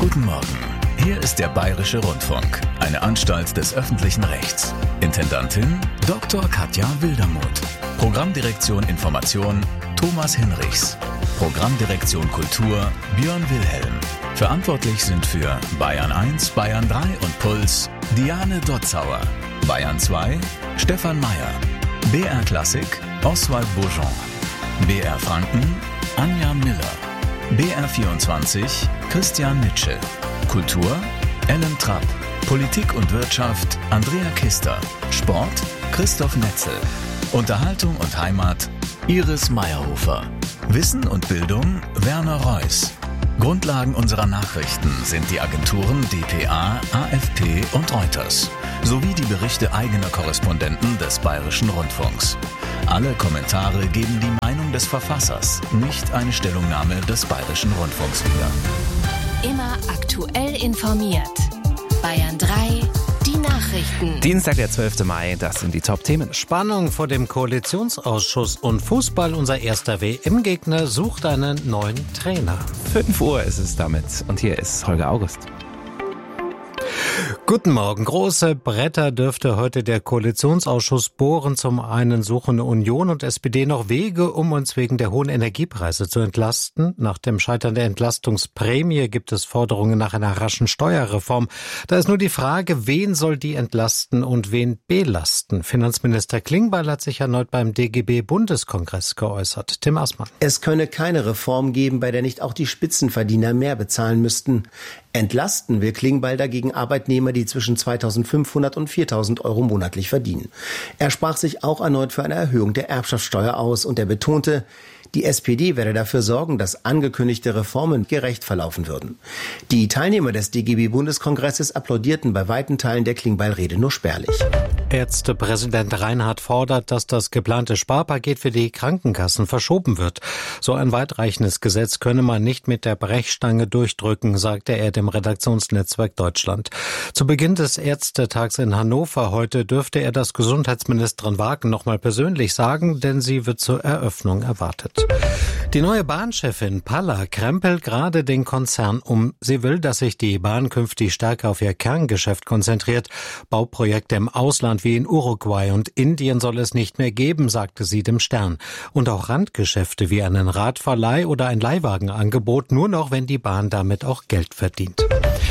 Guten Morgen. Hier ist der Bayerische Rundfunk, eine Anstalt des öffentlichen Rechts. Intendantin Dr. Katja Wildermuth. Programmdirektion Information Thomas Hinrichs. Programmdirektion Kultur Björn Wilhelm. Verantwortlich sind für Bayern 1, Bayern 3 und Puls Diane Dotzauer. Bayern 2 Stefan Meyer. BR Klassik Oswald Bourgeon. BR Franken Anja Miller. BR 24 Christian Nitsche. Kultur Ellen Trapp. Politik und Wirtschaft Andrea Kister. Sport Christoph Netzel. Unterhaltung und Heimat Iris Meyerhofer. Wissen und Bildung Werner Reuss. Grundlagen unserer Nachrichten sind die Agenturen dpa, AFP und Reuters sowie die Berichte eigener Korrespondenten des Bayerischen Rundfunks. Alle Kommentare geben die Meinung des Verfassers, nicht eine Stellungnahme des Bayerischen Rundfunks wieder. Immer aktuell informiert. Bayern 3, die Nachrichten. Dienstag, der 12. Mai, das sind die Top-Themen. Spannung vor dem Koalitionsausschuss und Fußball. Unser erster WM-Gegner sucht einen neuen Trainer. 5 Uhr ist es damit. Und hier ist Holger August. Guten Morgen. Große Bretter dürfte heute der Koalitionsausschuss bohren. Zum einen suchen Union und SPD noch Wege, um uns wegen der hohen Energiepreise zu entlasten. Nach dem Scheitern der Entlastungsprämie gibt es Forderungen nach einer raschen Steuerreform. Da ist nur die Frage, wen soll die entlasten und wen belasten? Finanzminister Klingbeil hat sich erneut beim DGB-Bundeskongress geäußert. Tim Assmann. Es könne keine Reform geben, bei der nicht auch die Spitzenverdiener mehr bezahlen müssten. Entlasten will Klingbeil dagegen Arbeitnehmer, die zwischen 2.500 und 4.000 Euro monatlich verdienen. Er sprach sich auch erneut für eine Erhöhung der Erbschaftssteuer aus und er betonte, die SPD werde dafür sorgen, dass angekündigte Reformen gerecht verlaufen würden. Die Teilnehmer des DGB-Bundeskongresses applaudierten bei weiten Teilen der Klingbeil-Rede nur spärlich. Ärztepräsident Reinhardt fordert, dass das geplante Sparpaket für die Krankenkassen verschoben wird. So ein weitreichendes Gesetz könne man nicht mit der Brechstange durchdrücken, sagte er dem Redaktionsnetzwerk Deutschland. Zu Beginn des Ärztetags in Hannover heute dürfte er das Gesundheitsministerin Wagen nochmal persönlich sagen, denn sie wird zur Eröffnung erwartet. Die neue Bahnchefin Palla krempelt gerade den Konzern um. Sie will, dass sich die Bahn künftig stärker auf ihr Kerngeschäft konzentriert. Bauprojekte im Ausland wie in Uruguay und Indien soll es nicht mehr geben, sagte sie dem Stern. Und auch Randgeschäfte wie einen Radverleih oder ein Leihwagenangebot nur noch, wenn die Bahn damit auch Geld verdient.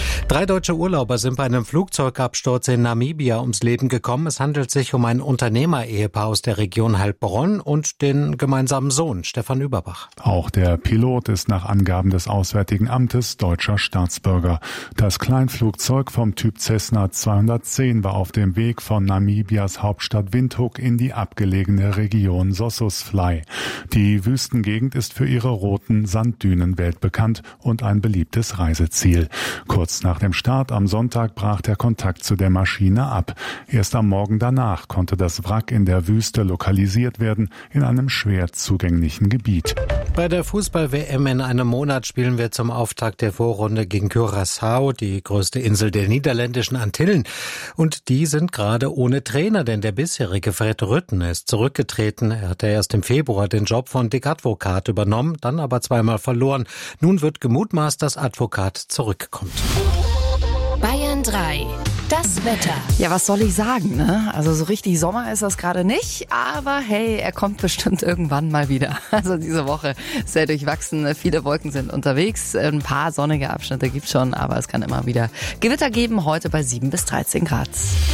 3 deutsche Urlauber sind bei einem Flugzeugabsturz in Namibia ums Leben gekommen. Es handelt sich um ein Unternehmer-Ehepaar aus der Region Heilbronn und den gemeinsamen Sohn, Stefan Überbach. Auch der Pilot ist nach Angaben des Auswärtigen Amtes deutscher Staatsbürger. Das Kleinflugzeug vom Typ Cessna 210 war auf dem Weg von Namibias Hauptstadt Windhoek in die abgelegene Region Sossusvlei. Die Wüstengegend ist für ihre roten Sanddünen weltbekannt und ein beliebtes Reiseziel. Kurz nach dem Start am Sonntag brach der Kontakt zu der Maschine ab. Erst am Morgen danach konnte das Wrack in der Wüste lokalisiert werden, in einem schwer zugänglichen Gebiet. Bei der Fußball-WM in einem Monat spielen wir zum Auftakt der Vorrunde gegen Curaçao, die größte Insel der niederländischen Antillen. Und die sind gerade ohne Trainer, denn der bisherige Fred Rutten ist zurückgetreten. Er hatte erst im Februar den Job von Dick Advocaat übernommen, dann aber zweimal verloren. Nun wird gemutmaßt, dass Advocaat zurückkommt. Bayern 3, das Wetter. Ja, was soll ich sagen, ne? Also so richtig Sommer ist das gerade nicht, aber hey, er kommt bestimmt irgendwann mal wieder. Also diese Woche sehr durchwachsen, viele Wolken sind unterwegs, ein paar sonnige Abschnitte gibt's schon, aber es kann immer wieder Gewitter geben, heute bei 7 bis 13 Grad.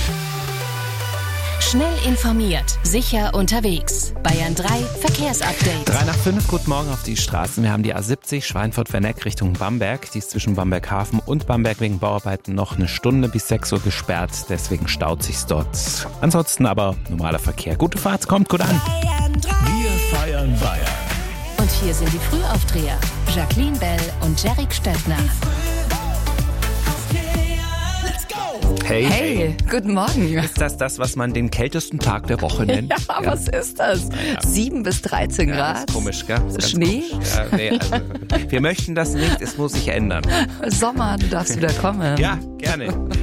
Schnell informiert, sicher unterwegs. Bayern 3 Verkehrsupdate. 3 nach 5, guten Morgen auf die Straßen. Wir haben die A70 Schweinfurt-Werneck Richtung Bamberg. Die ist zwischen Bamberg-Hafen und Bamberg wegen Bauarbeiten noch eine Stunde bis 6 Uhr gesperrt. Deswegen staut sich's dort. Ansonsten aber normaler Verkehr. Gute Fahrt, kommt gut an. Wir feiern Bayern. Und hier sind die Frühaufdreher. Jacqueline Bell und Jerick Stöckner. Hey, guten Morgen. Ist das, was man den kältesten Tag der Woche nennt? Ja, was ist das? Ja. 7 bis 13 Grad. Das ist komisch, gell? Das ist Schnee? Ja, nee, also, wir möchten das nicht, es muss sich ändern. Sommer, du darfst wieder kommen. Ja, gerne.